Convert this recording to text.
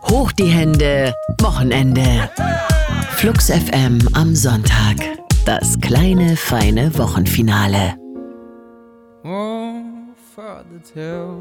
Hoch die Hände, Wochenende. Flux FM am Sonntag. Das kleine, feine Wochenfinale. Oh, Father, tell